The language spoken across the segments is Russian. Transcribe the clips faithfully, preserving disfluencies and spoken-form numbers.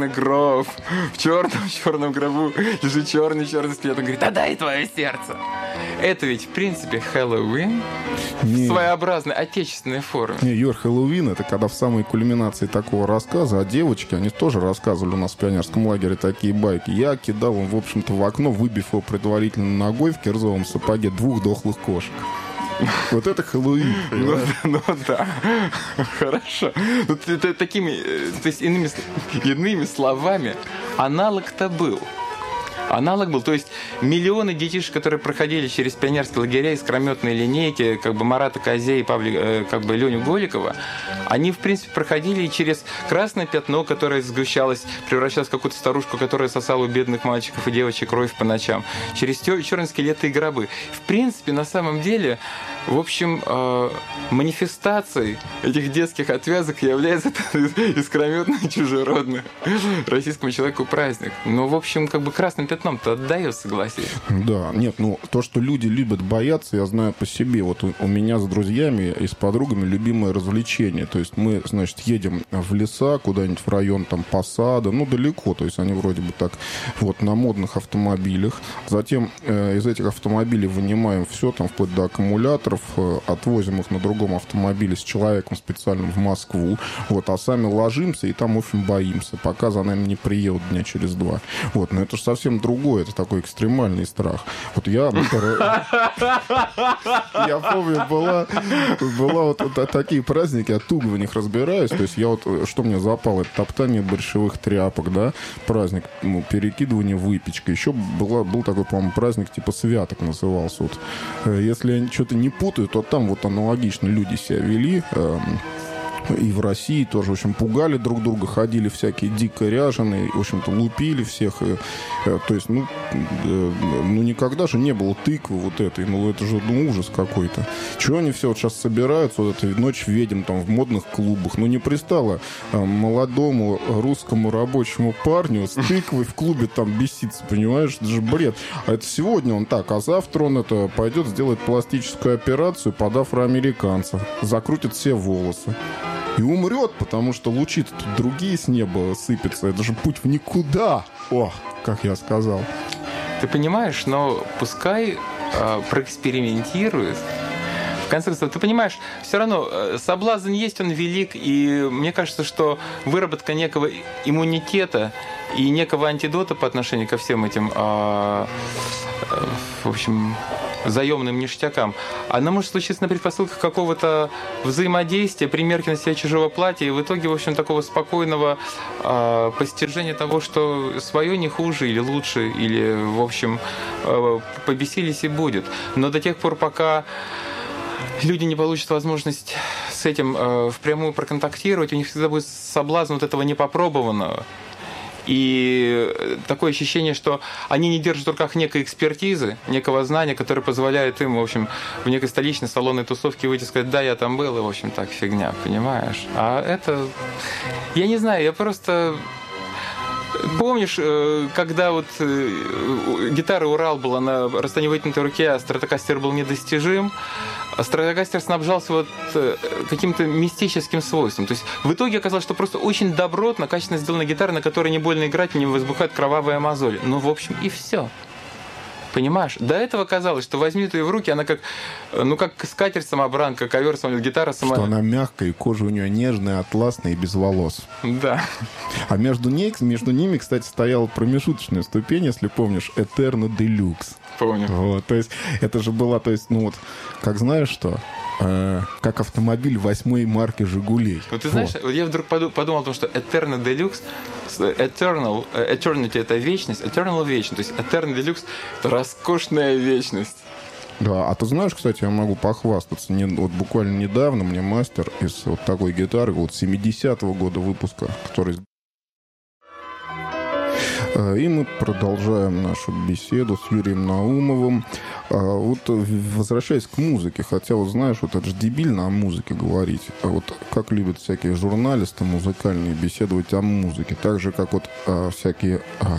черный гроб. В черном-черном гробу лежит черный-черный скелет. Он говорит: отдай твое сердце. Это ведь, в принципе, Хэллоуин в своеобразной отечественной форме. Не, Юр, Хэллоуин — это когда в самой кульминации такого рассказа, а девочки, они тоже рассказывали у нас в пионерском лагере такие байки. Я кидал им, в общем-то, в окно, выбив его предварительно ногой в кирзовом сапоге, двух дохлых кошек. Вот это Хэллоуин. Ну, ну да, хорошо. Ну, такими, то есть иными, иными словами, аналог-то был. Аналог был, то есть миллионы детишек, которые проходили через пионерские лагеря, искрометные линейки, как бы Марата Козе и Павли, как бы Леню Голикова, они, в принципе, проходили через красное пятно, которое сгущалось, превращалось в какую-то старушку, которая сосала у бедных мальчиков и девочек кровь по ночам, через черные скелеты и гробы. В принципе, на самом деле, в общем, э, манифестацией этих детских отвязок является искрометный, чужеродный российскому человеку праздник. Но, в общем, как бы красным пятном-то отдает, согласись. Да, нет, ну, то, что люди любят бояться, я знаю по себе. Вот у, у меня с друзьями и с подругами любимое развлечение. То есть мы, значит, едем в леса, куда-нибудь в район там Посада, ну, далеко, то есть они вроде бы так вот на модных автомобилях. Затем э, из этих автомобилей вынимаем все, там, вплоть до аккумуляторов, э, отвозим их на другом автомобиле с человеком специальным в Москву, вот, а сами ложимся и там, в общем, боимся, пока за нами не приедут дня через два. Вот, но это же совсем другое, это такой экстремальный страх. Вот я... Я помню, была, была вот, вот такие праздники, я туго в них разбираюсь. То есть я вот, что мне запало, это топтание борщевых тряпок, да, праздник, ну, перекидывание выпечкой. Еще была, был такой, по-моему, праздник типа святок назывался. Вот. Если я что-то не путаю, то там вот аналогично люди себя вели. И в России тоже, в общем, пугали друг друга, ходили всякие дико ряженые, в общем-то, лупили всех. И, то есть, ну, ну, никогда же не было тыквы вот этой, ну, это же, ну, ужас какой-то. Чего они все вот сейчас собираются, вот этой ночь ведьм там в модных клубах? Ну, не пристало молодому русскому рабочему парню с тыквой в клубе там беситься, понимаешь? Это же бред. А это сегодня он так, а завтра он это пойдет сделать пластическую операцию под афроамериканца, закрутит все волосы. И умрет, потому что лучи-то тут другие с неба сыпятся. Это же путь в никуда. О, как я сказал. Ты понимаешь, но пускай э, проэкспериментирует. В конце концов, ты понимаешь, все равно э, соблазн есть, он велик. И мне кажется, что выработка некого иммунитета и некого антидота по отношению ко всем этим, э, э, в общем... заемным ништякам. Она может случиться на предпосылках какого-то взаимодействия, примерки на себя чужого платья, и в итоге, в общем, такого спокойного э, постижения того, что свое не хуже или лучше, или, в общем, э, побесились и будет. Но до тех пор, пока люди не получат возможность с этим э, впрямую проконтактировать, у них всегда будет соблазн вот этого непопробованного. И такое ощущение, что они не держат в руках некой экспертизы, некого знания, которое позволяет им, в общем, в некой столичной салонной тусовке выйти и сказать: да, я там был, и, в общем, так, фигня, понимаешь? А это... Я не знаю, я просто... Помнишь, когда вот гитара Урал была на расстоянии вытянутой руки, а стратокастер был недостижим, стратокастер снабжался вот каким-то мистическим свойством. То есть в итоге оказалось, что просто очень добротно, качественно сделана гитара, на которой не больно играть, не возбухает кровавая мозоль. Ну, в общем, и все. Понимаешь? До этого казалось, что возьми ты ее в руки, она как, ну, как скатерть-самобранка, ковер, гитара сама... Что она мягкая, и кожа у нее нежная, атласная и без волос. Да. А между, ней, между ними, кстати, стояла промежуточная ступень, если помнишь, Eterno Deluxe. Помню. Вот, то есть это же была, то есть, ну вот, как знаешь что... Э, как автомобиль восьмой марки «Жигулей». Вот ты знаешь, вот я вдруг подумал о том, что Eterno Deluxe, Eternal, Eternity — это вечность, Eternal — вечность, то есть Eterno Deluxe — это роскошная вечность. Да, а ты знаешь, кстати, я могу похвастаться, не, вот буквально недавно мне мастер из вот такой гитары, вот семидесятого года выпуска, который... И мы продолжаем нашу беседу с Юрием Наумовым. Вот, возвращаясь к музыке, хотя, вот знаешь, вот это же дебильно о музыке говорить. Вот как любят всякие журналисты музыкальные беседовать о музыке. Так же, как вот а, всякие а,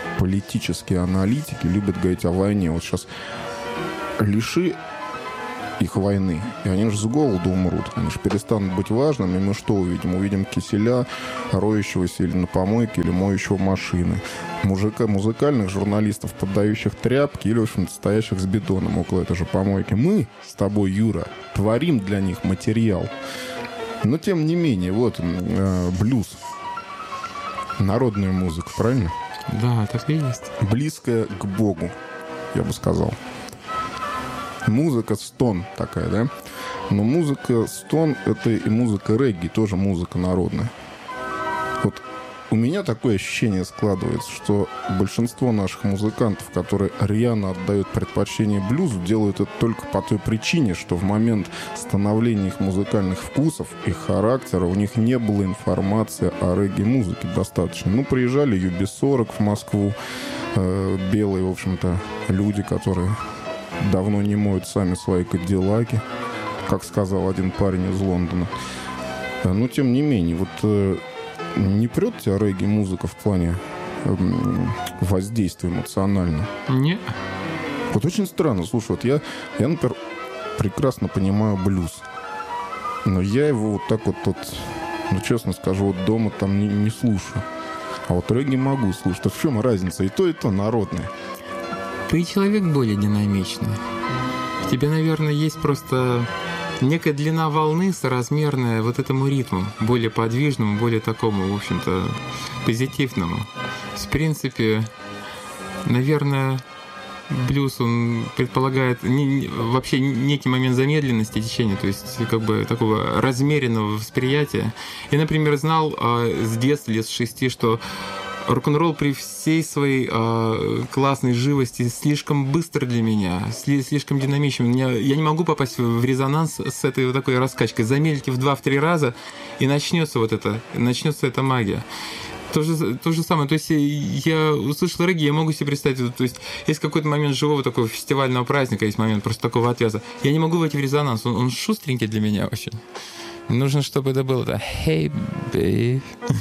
политические аналитики любят говорить о войне. Вот сейчас лиши их войны. И они же с голоду умрут. Они же перестанут быть важными. И мы что увидим? Увидим киселя, роющегося или на помойке, или моющего машины. Мужика, музыкальных журналистов, поддающих тряпки, или, в общем-то, стоящих с бетоном около этой же помойки. Мы с тобой, Юра, творим для них материал. Но, тем не менее, вот э, блюз. Народная музыка, правильно? Да, так и есть. Близкая к Богу, я бы сказал. Музыка стон такая, да? Но музыка стон — это и музыка регги, тоже музыка народная. Вот у меня такое ощущение складывается, что большинство наших музыкантов, которые рьяно отдают предпочтение блюзу, делают это только по той причине, что в момент становления их музыкальных вкусов, их характера, у них не было информации о регги-музыке достаточно. Ну, приезжали ю би сорок в Москву, э, белые, в общем-то, люди, которые давно не моют сами свои кадиллаки, как сказал один парень из Лондона. Но, тем не менее, вот э, не прет тебя регги-музыка в плане э, воздействия эмоционально? Нет. Вот очень странно. Слушай, вот я, я, например, прекрасно понимаю блюз. Но я его вот так вот, вот ну, честно скажу, вот дома там не, не слушаю. А вот регги могу слушать. Вот в чем разница? И то, и то народное. Ты человек более динамичный. В тебе, наверное, есть просто некая длина волны, соразмерная вот этому ритму, более подвижному, более такому, в общем-то, позитивному. В принципе, наверное, блюз, он предполагает не, не, вообще некий момент замедленности течения, то есть как бы такого размеренного восприятия. Я, например, знал э, с детства, лет с шести, что рок-н-ролл при всей своей э, классной живости слишком быстро для меня, сли, слишком динамичен. Меня, я не могу попасть в резонанс с этой вот такой раскачкой. Замедлите в два-три раза, и начнется вот это, начнется эта магия. То же, то же самое. То есть я услышал регги, я могу себе представить, то есть есть какой-то момент живого такого фестивального праздника, есть момент просто такого отвяза. Я не могу войти в резонанс, он, он шустренький для меня очень. Нужно, чтобы это было да, hey, babe.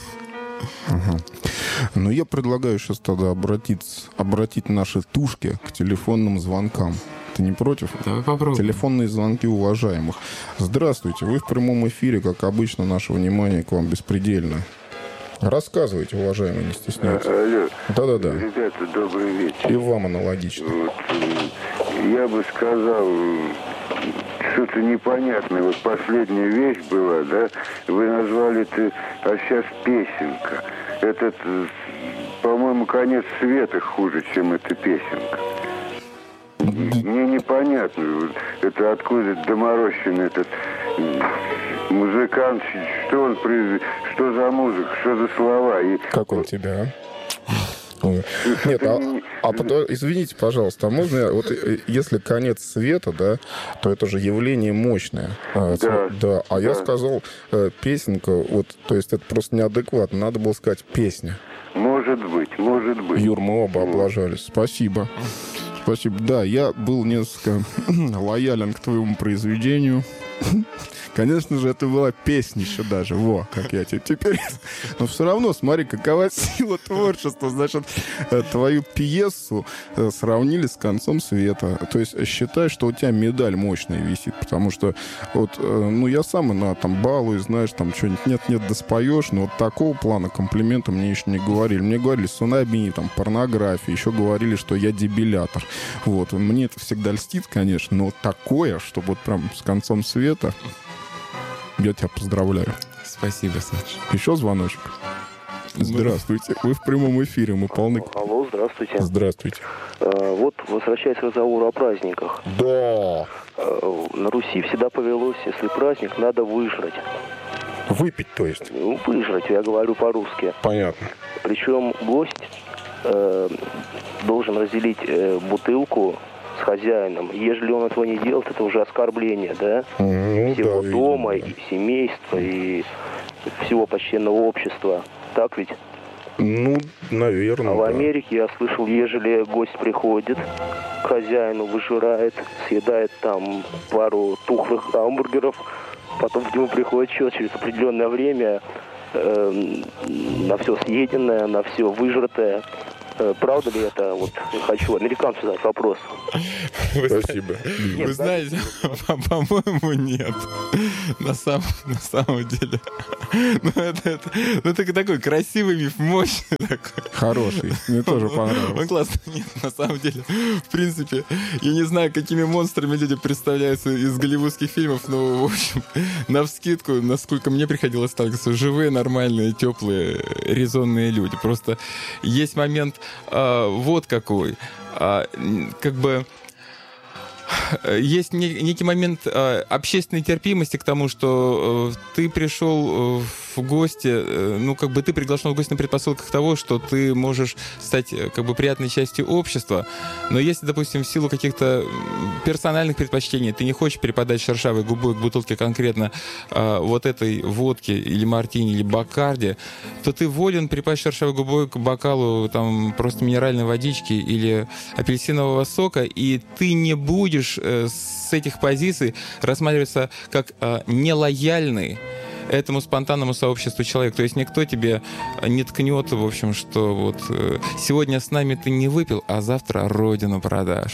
Ага. Ну, я предлагаю сейчас тогда обратиться, обратить наши тушки к телефонным звонкам. Ты не против? Давай попробуем. Телефонные звонки уважаемых. Здравствуйте, вы в прямом эфире, как обычно, наше внимание к вам беспредельно. Рассказывайте, уважаемые, не стесняйтесь. Алло. Да-да-да. Ребята, добрый вечер. И вам аналогично. Вот, я бы сказал, что-то непонятное. Вот последняя вещь была, да? Вы назвали это, а сейчас песенка. Этот, по-моему, конец света хуже, чем эта песенка. Мне непонятно, это откуда доморощенный этот музыкант, что он, что за музыка, что за слова. И... Как он тебя, а? Нет, а, а потом, извините, пожалуйста, а можно я, вот если конец света, да, то это же явление мощное. А, да. Да, а да. я сказал э, песенка, вот, то есть это просто неадекватно, надо было сказать песня. Может быть, может быть. Юр, мы оба облажались. Спасибо. Спасибо. Да, я был несколько лоялен к твоему произведению. Конечно же, это была песнище даже. Во, как я тебе теперь... Но все равно, смотри, какова сила творчества. Значит, твою пьесу сравнили с концом света. То есть считай, что у тебя медаль мощная висит. Потому что вот, ну, я сам на там балуюсь, знаешь, там что-нибудь нет-нет, да споешь. Но вот такого плана комплимента мне еще не говорили. Мне говорили сунобини, там, порнография. Еще говорили, что я дебилятор. Вот. Мне это всегда льстит, конечно. Но такое, чтобы вот прям с концом света... Я тебя поздравляю. Спасибо, Саша. Еще звоночек. Здравствуйте. Вы в прямом эфире, мы полны... Алло, здравствуйте. Здравствуйте. А, вот, возвращаясь к разговору о праздниках. Да. А, на Руси всегда повелось, если праздник, надо выжрать. Выпить, то есть? Ну, выжрать, я говорю по-русски. Понятно. Причем гость э, должен разделить э, бутылку с хозяином. Ежели он этого не делает, это уже оскорбление, да? Ну, всего да, дома, видимо, да. и семейства, и всего почтенного общества. Так ведь? Ну, наверное, А в да. Америке я слышал, ежели гость приходит к хозяину, выжирает, съедает там пару тухлых гамбургеров, потом к нему приходит счет через определенное время э, на все съеденное, на все выжратое. Правда ли это? Вот хочу американцу задать вопрос. Спасибо. Вы знаете, по-моему, нет. На самом, на самом деле. Ну, это, это, ну, это такой красивый миф, мощный такой. Хороший. Мне тоже понравился. Он классный. Нет, на самом деле, в принципе, я не знаю, какими монстрами люди представляются из голливудских фильмов, но, в общем, навскидку, насколько мне приходилось сталкиваться, живые, нормальные, теплые, резонные люди. Просто есть момент а, вот какой. А, как бы есть некий момент э, общественной терпимости к тому, что э, ты пришел э, в гости, э, ну, как бы ты приглашен в гости на предпосылках того, что ты можешь стать, как бы, приятной частью общества. Но если, допустим, в силу каких-то персональных предпочтений ты не хочешь припадать шершавой губой к бутылке конкретно э, вот этой водки или мартини, или бакарди, то ты волен припасть шершавой губой к бокалу там просто минеральной водички или апельсинового сока, и ты не будешь с этих позиций рассматриваться как э, нелояльный этому спонтанному сообществу человек. То есть никто тебе не ткнет, в общем, что вот э, сегодня с нами ты не выпил, а завтра родину продашь.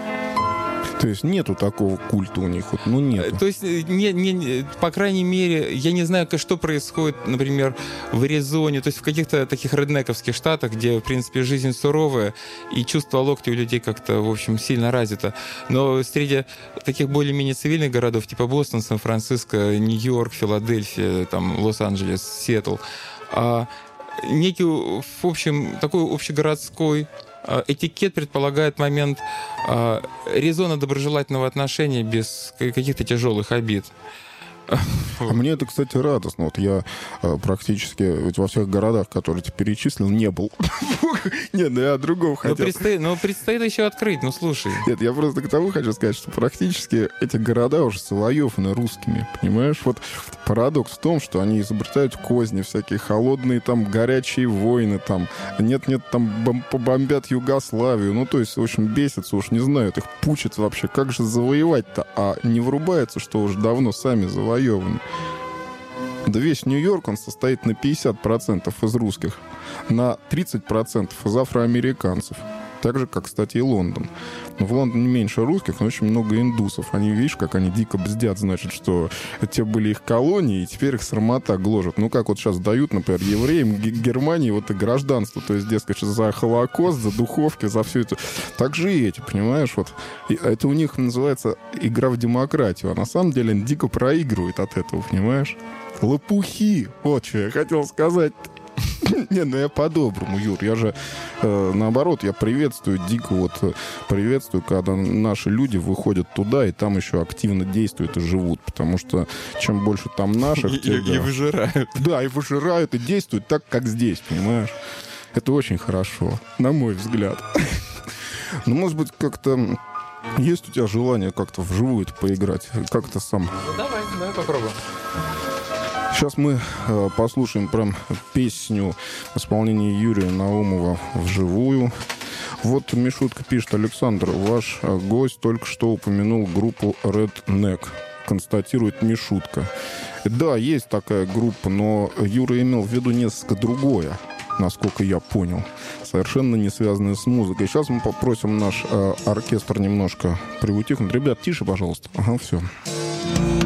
То есть нету такого культа у них, вот, ну нет. То есть, не, не, по крайней мере, я не знаю, что происходит, например, в Аризоне, то есть в каких-то таких реднековских штатах, где, в принципе, жизнь суровая, и чувство локтя у людей как-то, в общем, сильно развито. Но среди таких более-менее цивильных городов, типа Бостон, Сан-Франциско, Нью-Йорк, Филадельфия, там, Лос-Анджелес, Сиэтл, а, некий, в общем, такой общегородской этикет предполагает момент э, резонно доброжелательного отношения без каких-то тяжелых обид. А мне это, кстати, радостно. Вот я э, практически ведь во всех городах, которые ты перечислил, не был. Нет, ну я о другом хотел. Но предстоит еще открыть, ну слушай. Нет, я просто к тому хочу сказать, что практически эти города уже завоеваны русскими, понимаешь? Вот парадокс в том, что они изобретают козни всякие, холодные там горячие войны, там, нет-нет, там побомбят Югославию. Ну, то есть, в общем, бесятся, уж не знают, их пучат вообще. Как же завоевать-то? А не врубается, что уже давно сами завоевали. Да весь Нью-Йорк, он состоит на пятьдесят процентов из русских, на тридцать процентов из афроамериканцев. Так же, как, кстати, и Лондон. Но в Лондоне меньше русских, но очень много индусов. Они, видишь, как они дико бздят, значит, что те были их колонии, и теперь их срамота гложет. Ну, как вот сейчас дают, например, евреям Германии вот и гражданство. То есть, дескать, за Холокост, за духовки, за все это. Так же и эти, понимаешь? Вот. И это у них называется игра в демократию. А на самом деле они дико проигрывают от этого, понимаешь? Лопухи! Вот что я хотел сказать. Не, ну я по-доброму, Юр. Я же, э, наоборот, я приветствую, дико вот приветствую, когда наши люди выходят туда и там еще активно действуют и живут. Потому что чем больше там наших... И, те, и, да, и выжирают. Да, и выжирают, и действуют так, как здесь, понимаешь? Это очень хорошо, на мой взгляд. Ну, может быть, как-то... Есть у тебя желание как-то вживую поиграть? Как-то сам... Давай, давай попробуем. Сейчас мы э, послушаем прям песню в исполнении Юрия Наумова вживую. Вот Мишутка пишет: Александр, ваш гость только что упомянул группу Redneck. Констатирует Мишутка. Да, есть такая группа, но Юра имел в виду несколько другое, насколько я понял. Совершенно не связанное с музыкой. Сейчас мы попросим наш э, оркестр немножко приутихнуть. Ребят, тише, пожалуйста. Ага, все.